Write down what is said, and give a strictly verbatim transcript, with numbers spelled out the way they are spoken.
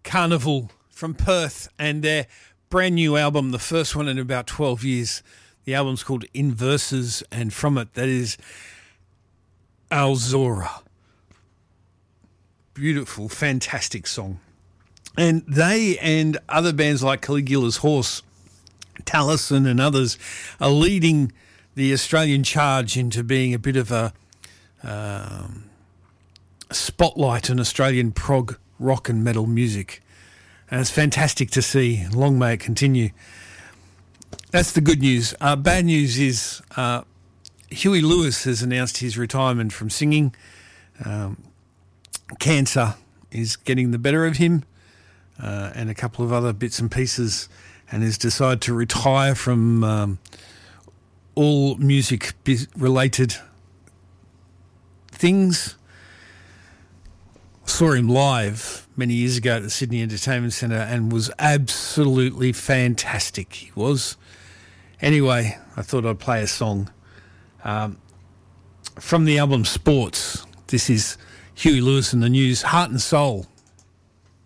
Carnival from Perth and their brand new album, the first one in about twelve years. The album's called In Verses, and from it, that is Alzora. Beautiful, fantastic song. And they and other bands like Caligula's Horse, Taliesin and others are leading the Australian charge into being a bit of a um, spotlight on Australian prog rock and metal music. And it's fantastic to see. Long may it continue. That's the good news. Uh, bad news is uh, Huey Lewis has announced his retirement from singing. Um, cancer is getting the better of him uh, and a couple of other bits and pieces, and has decided to retire from um, all music-related things. Saw him live many years ago at the Sydney Entertainment Centre and was absolutely fantastic. He was. Anyway, I thought I'd play a song um, from the album Sports. This is Huey Lewis and the News, Heart and Soul.